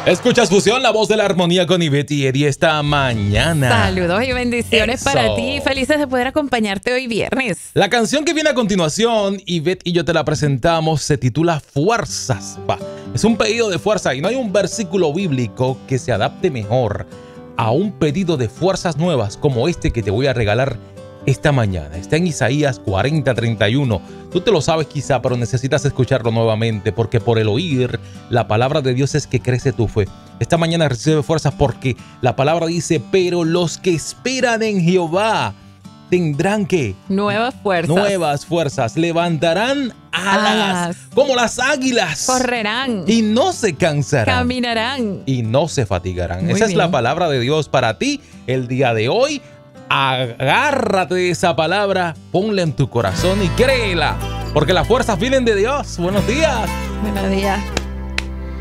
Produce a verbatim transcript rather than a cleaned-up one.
Escuchas Fusión, la voz de la armonía con Ivette y Eddie esta mañana. Saludos y bendiciones Eso. para ti. Felices de poder acompañarte hoy viernes. La canción que viene a continuación, Ivette y yo te la presentamos, se titula Fuerzas. Va, es un pedido de fuerza y no hay un versículo bíblico que se adapte mejor a un pedido de fuerzas nuevas como este que te voy a regalar esta mañana. Está en Isaías cuarenta, treinta y uno. Tú te lo sabes quizá, pero necesitas escucharlo nuevamente porque por el oír la palabra de Dios es que crece tu fe. Esta mañana recibe fuerzas porque la palabra dice, pero los que esperan en Jehová tendrán que nuevas fuerzas. Nuevas fuerzas. Levantarán alas, Alas. como las águilas. Correrán. Y no se cansarán. Caminarán. Y no se fatigarán. Muy Esa es bien. la palabra de Dios para ti el día de hoy. Agárrate de esa palabra, ponla en tu corazón y créela, porque las fuerzas vienen de Dios. Buenos días. Buenos días.